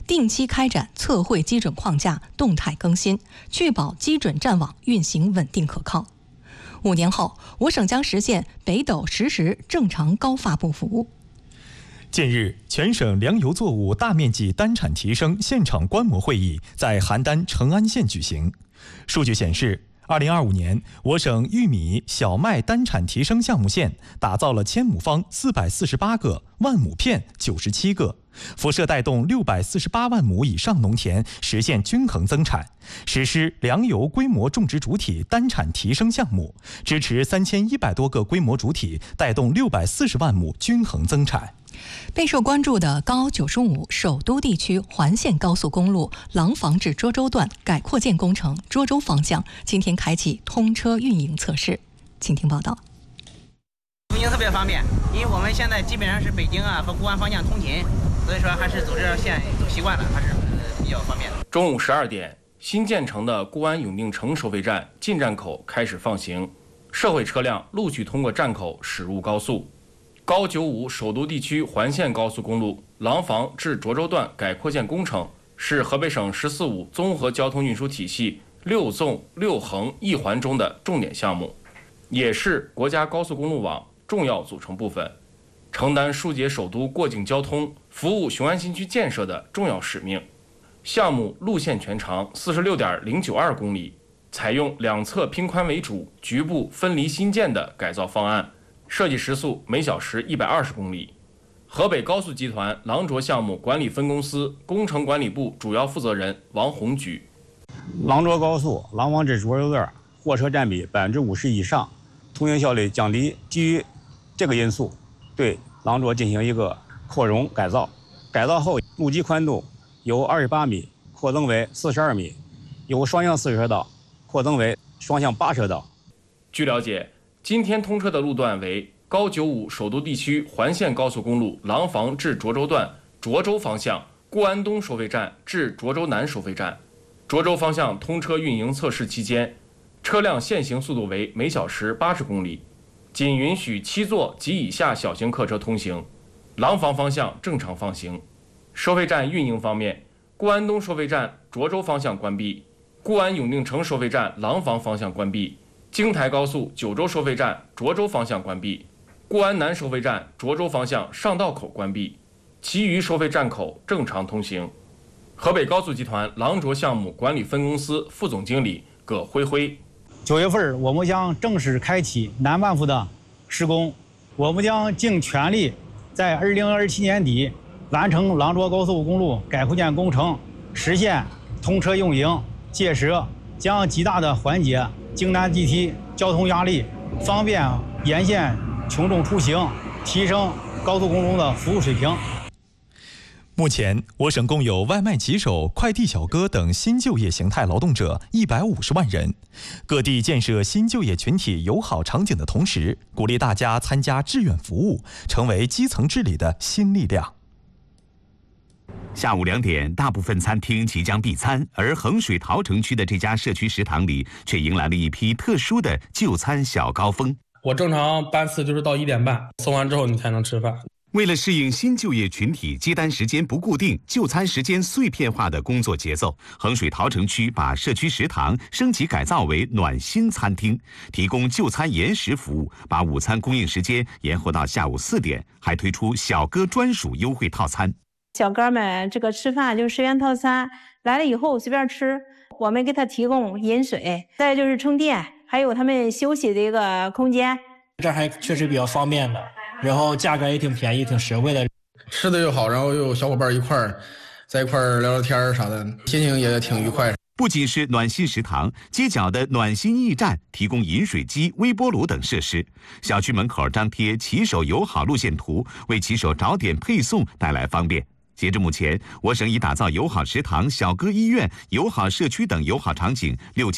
定期开展测绘基准框架动态更新，确保基准站网运行稳定可靠。5年后，我省将实现北斗实时正常高发布服务。 近日，全省粮油作物大面积单产提升现场观摩会议在邯郸成安县举行。数据显示，2025年，我省玉米、小麦单产提升项目线打造了千亩方448个，万亩片97个，辐射带动648万亩以上农田实现均衡增产，实施粮油规模种植主体单产提升项目，支持3100多个规模主体带动640万亩均衡增产。 备受关注的高95首都地区环线高速公路廊坊至涿州段改扩建工程涿州方向今天开启通车运营测试，请听报道。 通行特别方便，因为我们现在基本上是北京和固安方向通勤，所以说还是走这条线走习惯了，还是比较方便的。 中午12点，新建成的固安永定城收费站进站口开始放行，社会车辆陆续通过站口驶入高速。高95首都地区环线高速公路廊坊至涿州段改扩建工程是河北省“14+5”综合交通运输体系6纵6横1环中的重点项目，也是国家高速公路网重要组成部分，承担疏解首都过境交通、服务雄安新区建设的重要使命。项目路线全长46.092公里，采用两侧拼宽为主、局部分离新建的改造方案。设计时速每小时120公里。河北高速集团廊涿项目管理分公司工程管理部主要负责人王红举： 廊涿高速廊坊至涿州段货车占比50%以上，通行效率降低。基于这个因素，对廊涿进行一个扩容改造。改造后，路基宽度由28米扩增为42米，由双向4车道扩增为双向8车道。 据了解，今天通车的路段为高95首都地区环线高速公路廊坊至涿州段涿州方向固安东收费站至涿州南收费站。涿州方向通车运营测试期间，车辆限行速度为每小时80公里，仅允许7座及以下小型客车通行。廊坊方向正常放行。收费站运营方面，固安东收费站涿州方向关闭，固安永定城收费站廊坊方向关闭，京台高速九州收费站涿州方向关闭，固安南收费站涿州方向上道口关闭，其余收费站口正常通行。河北高速集团廊涿项目管理分公司副总经理葛辉辉 ：9月份我们将正式开启南半部的施工，我们将尽全力在2027年底完成廊涿高速公路改扩建工程，实现通车运营，届时将极大的缓解京南地区交通压力，方便沿线群众出行，提升高速公路的服务水平。 目前，我省共有外卖骑手、快递小哥等新就业形态劳动者150万人。各地建设新就业群体友好场景的同时，鼓励大家参加志愿服务，成为基层治理的新力量。 下午2点，大部分餐厅即将闭餐，而衡水桃城区的这家社区食堂里却迎来了一批特殊的就餐小高峰。 我正常班次就是到1点半，送完之后你才能吃饭。 为了适应新就业群体接单时间不固定、就餐时间碎片化的工作节奏，衡水桃城区把社区食堂升级改造为暖心餐厅，提供就餐延时服务，把午餐供应时间延后到下午4点，还推出小哥专属优惠套餐。 小哥们这个吃饭就10元套餐，来了以后随便吃，我们给他提供饮水，再就是充电，还有他们休息的一个空间。 这还确实比较方便的，然后价格也挺便宜，挺实惠的， 吃的又好，然后又有小伙伴在一块聊聊天啥的，心情也挺愉快。 不仅是暖心食堂，街角的暖心驿站提供饮水机、微波炉等设施。小区门口张贴骑手友好路线图，为骑手找点配送带来方便。截至目前，我省已打造友好食堂、小哥医院、友好社区等友好场景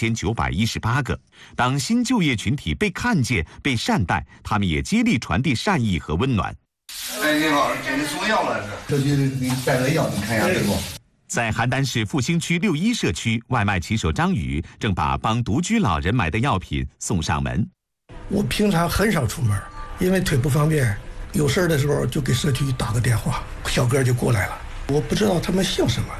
6918个。当新就业群体被看见、被善待，他们也接力传递善意和温暖。 哎，你好，给您送药了是？社区给你带个药，你看一下这个。 在邯郸市复兴区61社区，外卖骑手张宇正把帮独居老人买的药品送上门。 我平常很少出门，因为腿不方便。有事的时候就给社区打个电话，小哥就过来了。我不知道他们姓什么，